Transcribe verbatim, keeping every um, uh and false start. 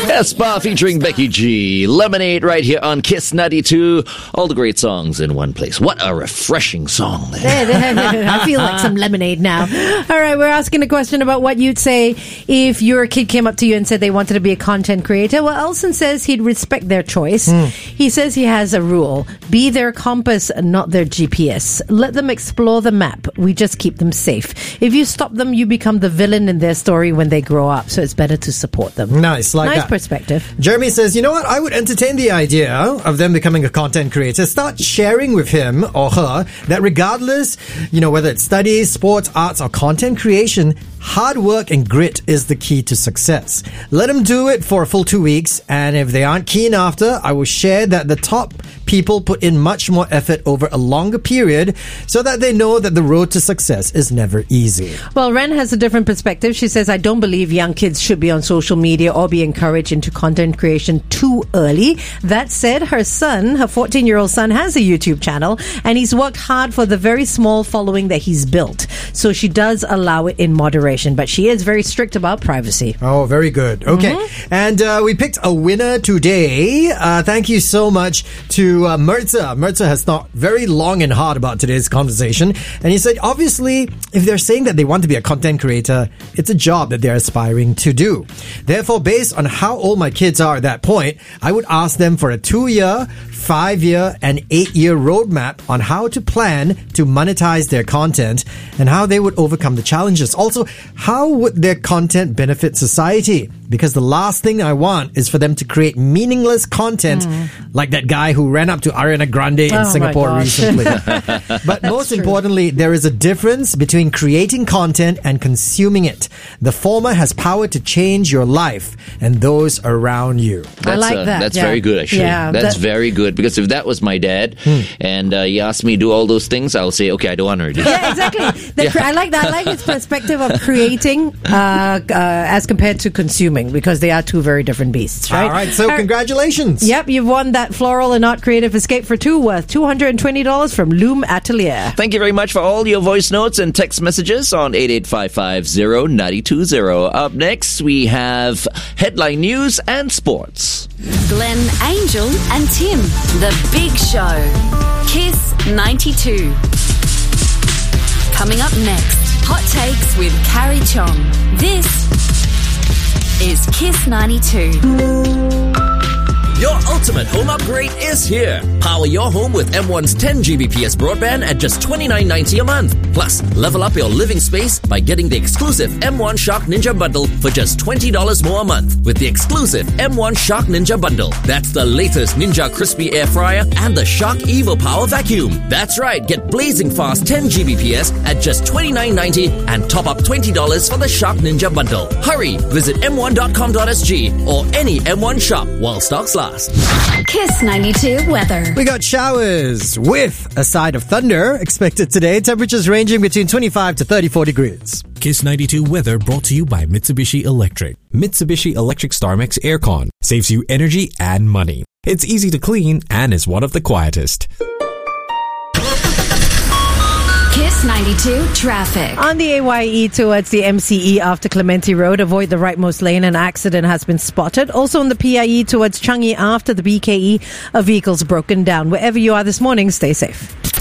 Espa featuring Becky G. Lemonade right here on Kiss ninety-two. All the great songs in one place. What a refreshing song there. I feel like some lemonade now. All right, we're asking a question about what you'd say if your kid came up to you and said they wanted to be a content creator. Well, Elson says he'd respect their choice. Mm. He says he has a rule. Be their compass, not their G P S. Let them explore the map. We just keep them safe. If you stop them, you become the villain in their story when they grow up. So it's better to support them. Nice, like nice that. perspective. Jeremy says, you know what? I would entertain the idea of them becoming a content creator. Start sharing with him or her that regardless, you know, whether it's studies, sports, arts, or content creation, hard work and grit is the key to success. Let them do it for a full two weeks, and if they aren't keen after, I will share that the top people put in much more effort over a longer period so that they know that the road to success is never easy. Well, Ren has a different perspective. She says, I don't believe young kids should be on social media or be encouraged into content creation too early. That said, her son, her fourteen-year-old son, has a YouTube channel, and he's worked hard for the very small following that he's built. So she does allow it in moderation, but she is very strict about privacy. Oh, very good. Okay. Mm-hmm. And uh, we picked a winner today. Uh, thank you so much to uh, Mirza. Mirza has thought very long and hard about today's conversation. And he said, obviously, if they're saying that they want to be a content creator, it's a job that they're aspiring to do. Therefore, based on how old my kids are at that point, I would ask them for a two-year, five-year, and eight-year roadmap on how to plan to monetize their content and how they would overcome the challenges. Also, how would their content benefit society? Because the last thing I want is for them to create meaningless content mm. like that guy who ran up to Ariana Grande in oh Singapore recently. But most true. importantly, there is a difference between creating content and consuming it. The former has power to change your life and those around you. That's, I like uh, that. That's yeah. very good, actually. Yeah, that's that, very good. Because if that was my dad hmm. and uh, he asked me to do all those things, I'll say, okay, I don't want to do Yeah, exactly. The, yeah. I like that. I like his perspective of creating uh, uh, as compared to consuming, because they are two very different beasts, right? All right, so congratulations. Yep, you've won that floral and art creative escape for two worth two hundred twenty dollars from Loom Atelier. Thank you very much for all your voice notes and text messages on eight eight five five zero nine two zero. Up next, we have headline news and sports. Glenn, Angel and Tim, The Big Show. Kiss ninety-two. Coming up next, Hot Takes with Carrie Chong. This is Kiss ninety-two. Your ultimate home upgrade is here. Power your home with M one's ten G B P S broadband at just twenty-nine ninety a month. Plus, level up your living space by getting the exclusive M one Shark Ninja Bundle for just twenty dollars more a month with the exclusive M one Shark Ninja Bundle. That's the latest Ninja Crispy Air Fryer and the Shark Evo Power Vacuum. That's right, get blazing fast ten G B P S at just twenty-nine ninety and top up twenty dollars for the Shark Ninja Bundle. Hurry, visit m one dot com dot s g or any M one shop while stocks last. Kiss ninety-two weather. We got showers with a side of thunder expected today. Temperatures ranging between twenty-five to thirty-four degrees. Kiss ninety-two weather brought to you by Mitsubishi Electric. Mitsubishi Electric StarMax Aircon saves you energy and money. It's easy to clean and is one of the quietest. Kiss ninety-two traffic. On the A Y E towards the M C E after Clementi Road, avoid the rightmost lane. An accident has been spotted. Also on the P I E towards Changi after the B K E, a vehicle's broken down. Wherever you are this morning, stay safe.